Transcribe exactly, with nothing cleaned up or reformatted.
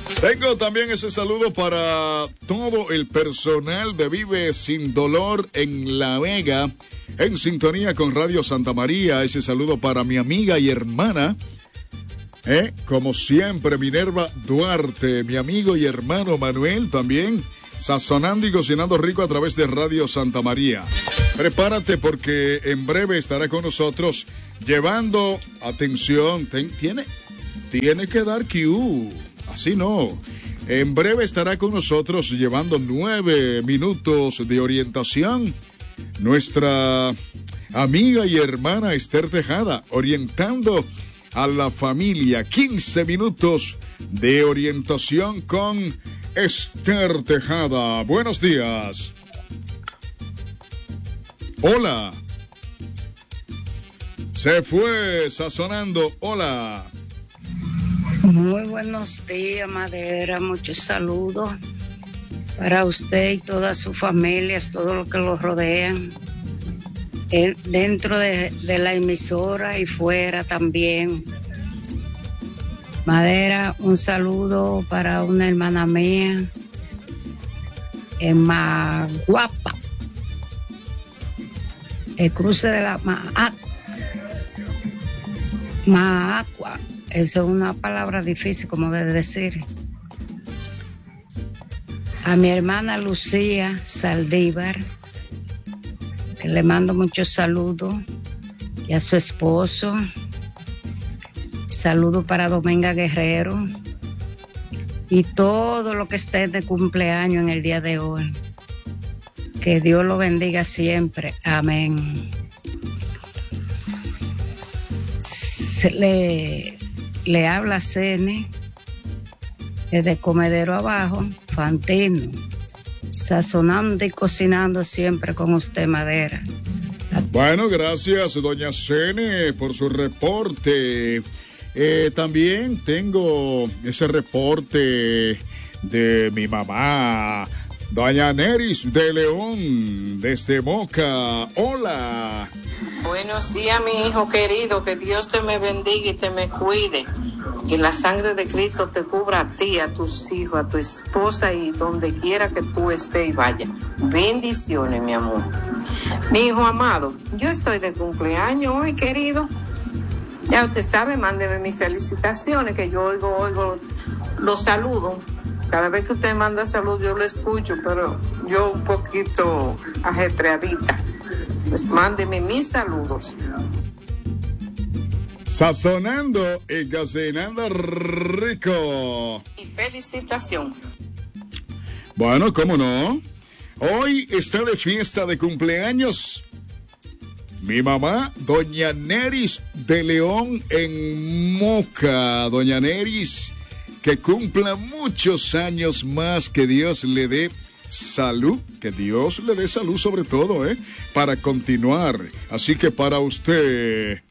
Tengo también ese saludo para todo el personal de Vive Sin Dolor en La Vega, en sintonía con Radio Santa María. Ese saludo para mi amiga y hermana, ¿eh? como siempre, Minerva Duarte, mi amigo y hermano Manuel también, sazonando y cocinando rico a través de Radio Santa María. Prepárate porque en breve estará con nosotros llevando, atención, ten, tiene, tiene que dar Q. Así no. En breve estará con nosotros llevando nueve minutos de orientación nuestra amiga y hermana Esther Tejada, orientando a la familia. quince minutos de orientación con Esther Tejada. Buenos días. Hola. Se fue sazonando. Hola. Muy buenos días, Madera. Muchos saludos para usted y todas sus familias, todo lo que los rodean, dentro de, de la emisora y fuera también. Madera, un saludo para una hermana mía, en Maguapa, el cruce de la Maacua. Maacua. Eso es una palabra difícil como de decir. A mi hermana Lucía Saldívar, que le mando muchos saludos, y a su esposo. Saludos para Dominga Guerrero y todo lo que esté de cumpleaños en el día de hoy. Que Dios lo bendiga siempre. Amén. Se le... Le habla Cene, desde Comedero Abajo, Fantino, sazonando y cocinando siempre con usted, Madera. Bueno, gracias, doña Cene, por su reporte. Eh, también tengo ese reporte de mi mamá, doña Neris de León, desde Moca. Hola. Buenos días, mi hijo querido, que Dios te me bendiga y te me cuide, que la sangre de Cristo te cubra a ti, a tus hijos, a tu esposa y donde quiera que tú estés y vaya. Bendiciones, mi amor. Mi hijo amado, yo estoy de cumpleaños hoy, querido. Ya usted sabe, mándeme mis felicitaciones, que yo oigo, oigo los saludos. Cada vez que usted manda salud yo lo escucho, pero yo un poquito ajetreadita. Pues mándeme mis saludos. Sazonando y cocinando rico. Y felicitación. Bueno, ¿cómo no? Hoy está de fiesta de cumpleaños mi mamá, doña Neris de León en Moca. Doña Neris, que cumpla muchos años más, que Dios le dé salud, que Dios le dé salud sobre todo, ¿eh? Para continuar. Así que para usted...